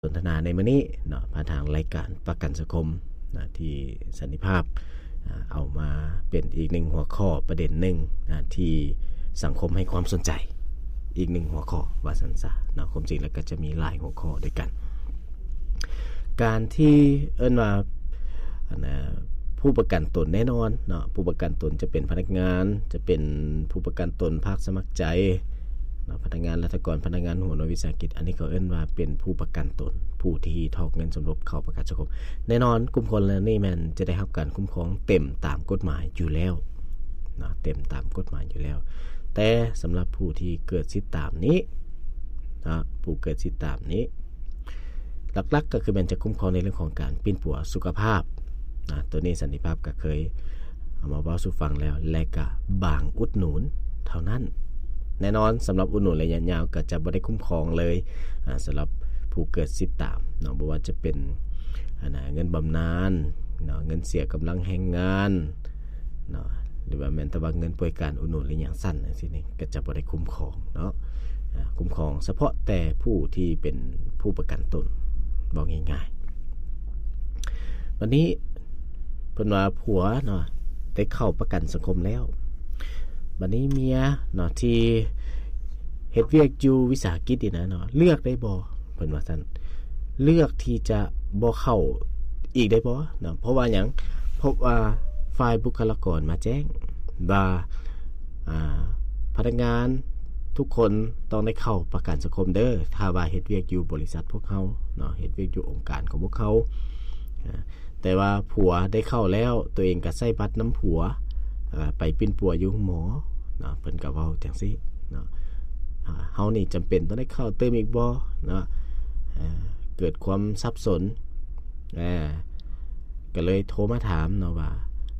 สนทนาในมื้อนี้เนาะผ่านทางรายการประกันสังคมนะที่สันติภาพเอามาเป็นอีกหนึ่งหัวข้อประเด็นหนึ่งนะที่สังคมให้ความสนใจอีกหนึ่งหัวข้อว่าสันซะเนาะความจริงแล้วก็จะมีหลายหัวข้อด้วยกันการที่ว่าผู้ประกันตนแน่นอนเนาะผู้ประกันตนจะเป็นพนักงานจะเป็นผู้ประกันตนภาคสมัครใจพนักงานรัฐกรพนักงานหัวหน่วยวิสาหกิจอันนี้เขาเอิ้นว่าเป็นผู้ประกันตนผู้ที่ถอกเงินสมทบเข้าประกันสังคมแน่นอนกลุ่มคนเหล่านี้มันจะได้รับการคุ้มครองเต็มตามกฎหมายอยู่แล้วเนาะเต็มตามกฎหมายอยู่แล้วแต่สำหรับผู้ที่เกิดสิทธิตามนี้นะผู้เกิดสิทธิตามนี้หลักๆก็คือมันจะคุ้มครองในเรื่องของการปิ้นปัวสุขภาพนะตัวนี้สันติภาพก็เคยเอามาเว้าสู่ฟังแล้วและก็บางอุดหนุนเท่านั้นแน่นอนสำหรับอุดหนุนระยะยาวก็จะบ่ได้คุ้มครองเลยสำหรับผู้เกิดสิทธิตามเนาะบ่ว่าจะเป็นเงินบำนาญเนาะเงินเสียกำลังแรงงานเนาะหรือว่าแม้แต่ว่าเงินป่วยการอุดหนุนระยะสั้นจังซี่นี่ก็จะบ่ได้คุ้มครองเนาะคุ้มครองเฉพาะแต่ผู้ที่เป็นผู้ประกันตนบอกง่ายๆวันนี้เพิ่นว่าผัวเนาะได้เข้าประกันสังคมแล้วบัดนี้เมียเนาะที่เฮ็ดเวียกอยู่วิสาหกิจนี่นะเนาะเลือกได้บ่เพิ่นว่าซั่นเลือกที่จะบ่เข้าอีกได้บ่เนาะเพราะว่าหยังเพราะว่าฝ่ายบุคลากรมาแจ้งว่าพนักงานทุกคนต้องได้เข้าประกันสังคมเด้อถ้าว่าเฮ็ดเวียกอยู่บริษัทพวกเขาเนาะเฮ็ดเวียกอยู่องค์การของพวกเขาแต่ว่าผัวได้เข้าแล้วตัวเองก็ใช้บัตรน้ำผัวไปปิ้นปัวอยู่หมอเนาะเพิ่นก็เว้าจังซี่เนาะเฮานี่จำเป็นต้องได้เข้าเติมอีกบ่เนาะเกิดความสับสนก็เลยโทรมาถามเนาะว่า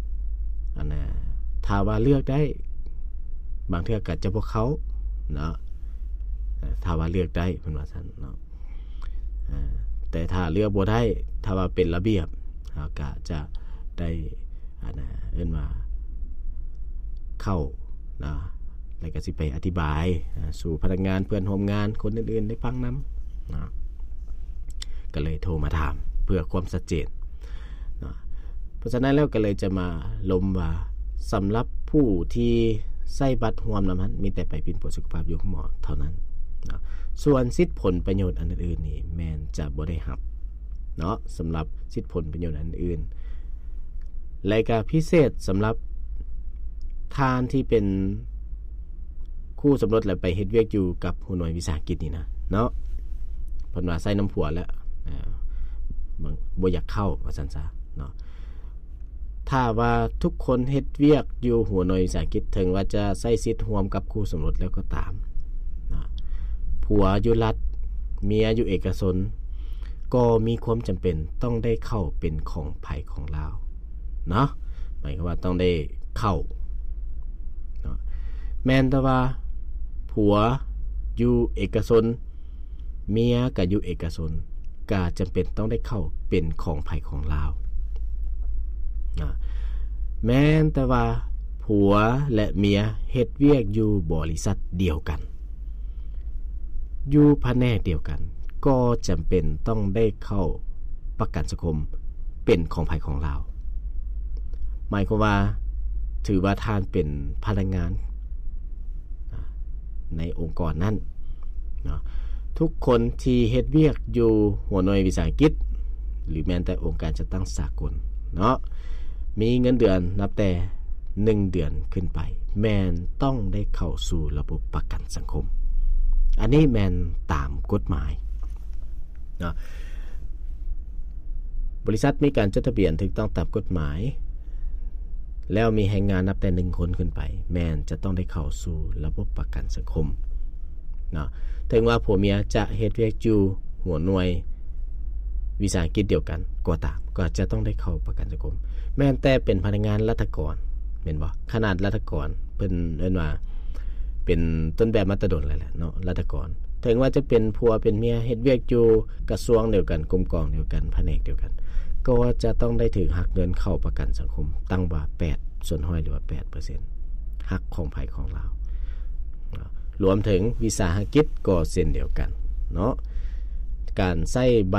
ถ้าว่าเลือกได้บางเทื่อก็จะบ่เข้าเนาะถ้าว่าเลือกได้เพิ่นว่าซั่นเนาะแต่ถ้าเลือกบ่ได้ถ้าว่าเป็นระเบียบก็จะได้เอิ้นว่าเข้านะแล้วก็สิไปอธิบายสู่พนักงานเพื่อนร่วมงานคนอื่นๆได้ฟังนํนะก็เลยโทรมาถามเพื่อความชัดเจนนะเพราะฉะนั้นแล้วก็เลยจะมาลมว่าสำหรับผู้ที่ใช้บัตรร่วมนั้นมีแต่ไปปิ้นปัวสุขภาพอยู่หมอเท่านั้นนะส่วนสิทธิผลประโยชน์อันอื่นๆนี่แม่นจะบ่ได้รับเนาะสำหรับสิทธิผลประโยชน์อันอื่นและก็พิเศษสำหรับทานที่เป็นคู่สมรสแล้วไปเฮ็ดเวียกอยู่กับหัวหน่วยวิสาหกิจนี่นะเนาะเพิ่นว่าใส่น้ำผัวแล้วบ่อยากเข้าว่าซั่นซะเนาะถ้าว่าทุกคนเฮ็ดเวียกอยู่หัวหน่วยวิสาหกิจถึงว่าจะใช้สิทธิ์ร่วมกับคู่สมรสแล้วก็ตามนะผัวอยู่รัฐเมียอยู่เอกชนก็มีความจำเป็นต้องได้เข้าเป็นของไผของลาวเนาะหมายความว่าต้องได้เข้าเนาะแม้นแต่ว่าผัวอยู่เอกชนเมียก็อยู่เอกชนก็จำเป็นต้องได้เข้าเป็นของไผของลาวนะแม้นแต่ว่าผัวและเมียเฮ็ดเวียกอยู่บริษัทเดียวกันอยู่แผนกเดียวกันก็จำเป็นต้องได้เข้าประกันสังคมเป็นของไผของลาวหมายความว่าถือว่าท่านเป็นพนักงานในองค์กรนั้นเนาะทุกคนที่เฮ็ดเวียกอยู่หัวหน่วยวิสาหกิจหรือแม้แต่องค์การจัดตั้งสากลเนาะมีเงินเดือนนับแต่1เดือนขึ้นไปแม่นต้องได้เข้าสู่ระบบประกันสังคมอันนี้แม่นตามกฎหมายเนาะบริษัทมีการจดทะเบียนถูกต้องตามกฎหมายแล้วมีแรงงานนับแต่1คนขึ้นไปแม่นจะต้องได้เข้าสู่ระบบประกันสังคมเนาะถึงว่าผัวเมียจะเฮ็ดเวียกอยู่หัวหน่วยวิสาหกิจเดียวกันก็ตามก็จะต้องได้เข้าประกันสังคมแม้แต่เป็นพนักงานรัฐกรแม่นบ่ขนาดรัฐกรเพิ่นเอิ้นว่าเป็นต้นแบบมาตรดลเลยแหละเนาะรัฐกรถึงว่าจะเป็นผัวเป็นเมียเฮ็ดเวียกอยู่กระทรวงเดียวกันกรมกองเดียวกันแผนกเดียวกันก็จะต้องได้ถือหักเงินเข้าประกันสังคมตั้งว่า8ส่วนห้อยหรือว่า 8% หักของไผของลาวรวมถึงวิสาหกิจก็เช่นเดียวกันเนาะ ถการใช้